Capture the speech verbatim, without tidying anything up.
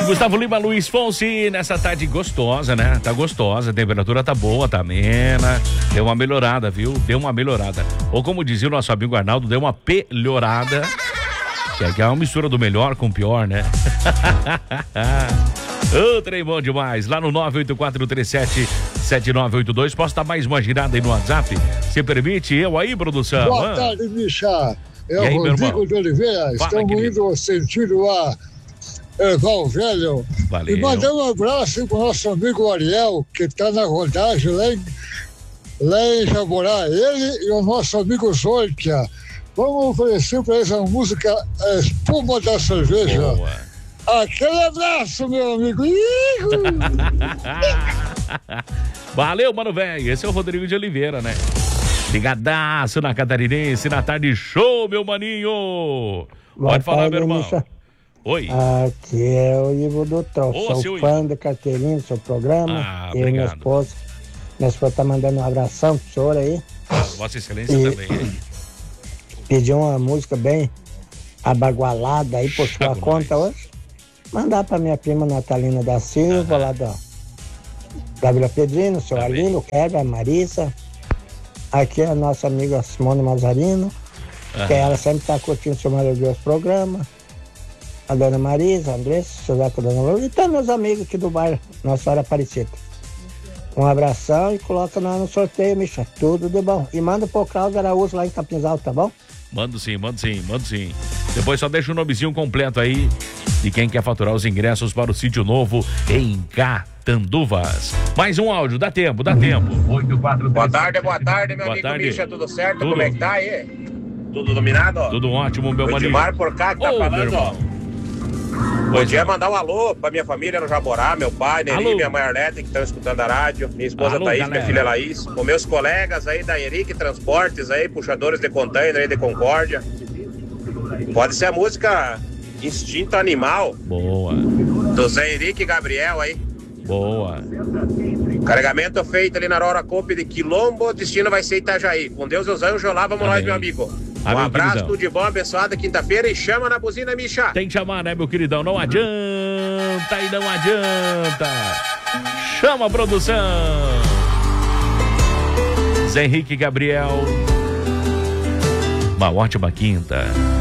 Gustavo Lima, Luiz Fonsi, nessa tarde gostosa, né? Tá gostosa, a temperatura tá boa, tá amena. Deu uma melhorada, viu? Deu uma melhorada. Ou como dizia o nosso amigo Arnaldo, deu uma pelhorada. Que é uma mistura do melhor com o pior, né? Ô, trem bom demais. Lá no nove oito quatro três sete sete nove oito dois. Posso dar mais uma girada aí no WhatsApp? Se permite, eu aí, produção. Boa ah. tarde, Micha. É aí, o Rodrigo de Oliveira. Fala, estamos querido. Indo sentido a Erval Velho. Valeu. E mandar um abraço pro nosso amigo Ariel, que está na rodagem lá em, lá em Jaborá. Ele e o nosso amigo Zorkia. Vamos oferecer para eles a música a Espuma da Cerveja. Boa. Aquele abraço, meu amigo. Valeu, mano, velho. Esse é o Rodrigo de Oliveira, né? Ligadaço na Catarinense, na tarde show, meu maninho. Boa Pode falar, tarde, meu irmão. Micha. Oi. Aqui é o Ivo do Troll. Ô, sou fã Ivo. da carteirinha do seu programa. Ah, eu e minha obrigado. esposa. Minha esposa tá mandando um abração pro senhor aí. Vossa Excelência E- também. Pediu uma música bem abagualada aí por sua Chago conta nós. hoje. Mandar pra minha prima Natalina da Silva, lá da, da Vila Pedrino, o seu Tá bem. Alino, o Kevin, a Marissa. Aqui é a nossa amiga Simone Mazarino, que Aham. ela sempre tá curtindo o seu maravilhoso programa. A dona Marisa, a Andressa, o seu Zeca, a dona Lourdes, e todos meus amigos aqui do bairro, Nossa Senhora Aparecida. Um abração e coloca nós no sorteio, Micha. Tudo de bom. E manda pro Cláudio Araújo lá em Capinzal, tá bom? Mando sim, mando sim, mando sim. Depois só deixa o nomezinho completo aí de quem quer faturar os ingressos para o Sítio Novo em Catanduvas. Mais um áudio, dá tempo, dá tempo. Boa tarde, boa tarde, meu Boa amigo tarde. Misha, tudo certo? Tudo. Como é que tá aí? Tudo dominado? Tudo ótimo, meu O maninho. Edmar por cá que tá Ô, meu falando, ó. irmão. Pois Podia é. mandar um alô pra minha família no Jaborá, meu pai, Neri, Alô. minha mãe Arlete, que estão escutando a rádio, minha esposa Alô, Thaís, galera. minha filha Laís, os meus colegas aí da Henrique Transportes aí, puxadores de container aí de Concórdia. Pode ser a música Instinto Animal, Boa, do Zé Henrique Gabriel aí. boa. Carregamento feito ali na Aurora Coop de Quilombo, destino vai ser Itajaí. Com Deus e os anjos, lá vamos Amém. nós, meu amigo. Um Amém, abraço, queridão. tudo de bom, abençoada quinta-feira e chama na buzina, Micha. Tem que chamar, né, meu queridão? Não adianta e não adianta. Chama a produção. Zé Henrique Gabriel. Uma ótima quinta.